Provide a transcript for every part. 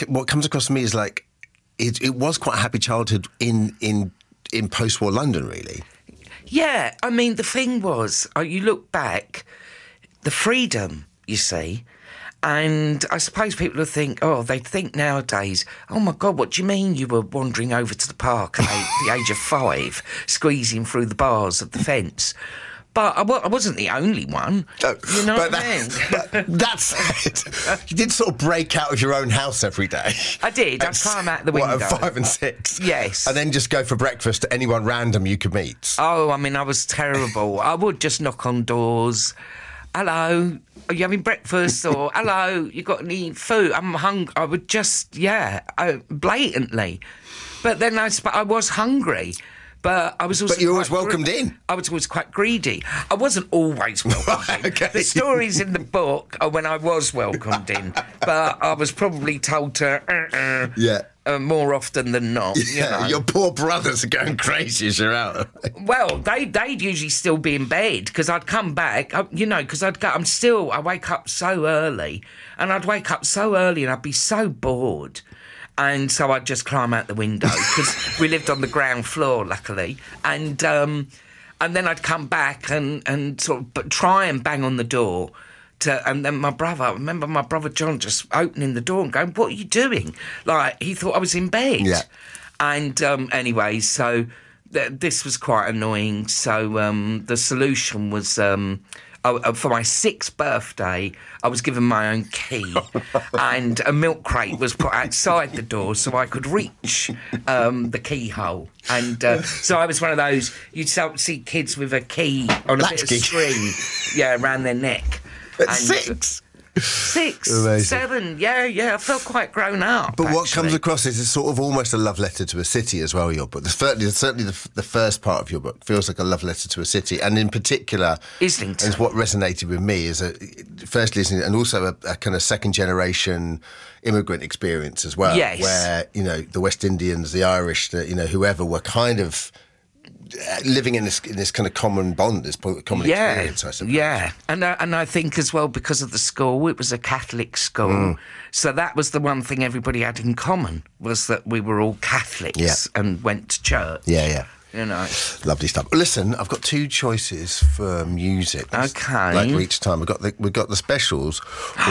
what comes across to me is like it was quite a happy childhood in post-war London, really. Yeah, I mean, the thing was, you look back, the freedom, you see, and I suppose people would think, they'd think nowadays, oh my God, what do you mean you were wandering over to the park at the age of 5, squeezing through the bars of the fence? But I wasn't the only one. You know what I mean? That's it. You did sort of break out of your own house every day. I did. I'd climb out the window. At 5 and 6? Yes. And then just go for breakfast to anyone random you could meet. Oh, I mean, I was terrible. I would just knock on doors. Hello, are you having breakfast? Or, hello, you got any food? I'm hungry. I would just, blatantly. But then I was hungry. But I was also. But you were always welcomed in. I was always quite greedy. I wasn't always welcomed in. Okay. The stories in the book are when I was welcomed in, but I was probably told to. More often than not. Yeah, you know. your poor brothers are going crazy as you're out. Well, they'd usually still be in bed because I'd come back, because I wake up so early, and I'd wake up so early and I'd be so bored. And so I'd just climb out the window because we lived on the ground floor, luckily. And then I'd come back and sort of try and bang on the door. And then I remember my brother John just opening the door and going, "What are you doing?" Like, he thought I was in bed. Yeah. And anyway, so this was quite annoying. So the solution was... for my 6th birthday, I was given my own key, and a milk crate was put outside the door so I could reach the keyhole. And so I was one of those, you'd see kids with a key on a bit of string, around their neck. At 6? 6, Amazing. 7, I felt quite grown up. But what actually. comes across is sort of almost a love letter to a city as well, your book. Certainly the first part of your book feels like a love letter to a city, and in particular, Islington. And what resonated with me is firstly Islington, and also a kind of second generation immigrant experience as well. Yes. Where, the West Indians, the Irish, whoever were kind of living in this kind of common bond, this common experience, I suppose. Yeah, and I think as well, because of the school, it was a Catholic school, so that was the one thing everybody had in common, was that we were all Catholics and went to church. Yeah. Lovely stuff. Listen, I've got 2 choices for music. Okay. Like each time, we've got the Specials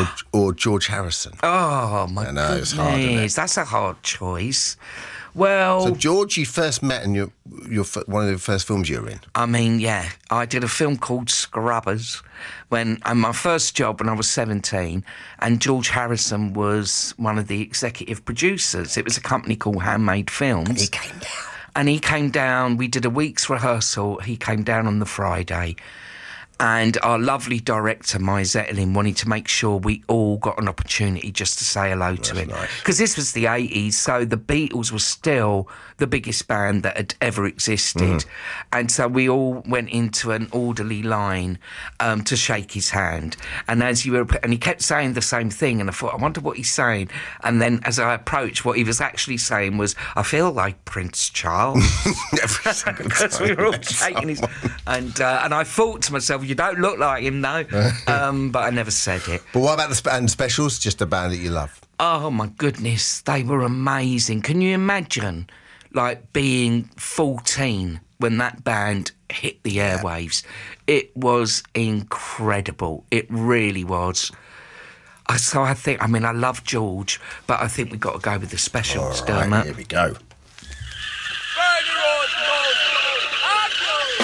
or George Harrison. Oh my goodness, it's hard, isn't it? That's a hard choice. Well, so George, you first met in your one of the first films you were in. I mean, I did a film called Scrubbers my first job when I was 17, and George Harrison was one of the executive producers. It was a company called Handmade Films. And he came down. We did a week's rehearsal. He came down on the Friday. And our lovely director, Mai Zetterlin, wanted to make sure we all got an opportunity just to say hello to him. Because this was the 80s, so the Beatles were still the biggest band that had ever existed. And so we all went into an orderly line to shake his hand. And and he kept saying the same thing, and I thought, I wonder what he's saying. And then as I approached, what he was actually saying was, I feel like Prince Charles. Because we were all shaking his... And I thought to myself, you don't look like him, though. But I never said it. But what about the Specials? Just a band that you love? Oh, my goodness. They were amazing. Can you imagine, being 14 when that band hit the airwaves? It was incredible. It really was. So I love George, but I think we've got to go with the Specials, All right, here we go.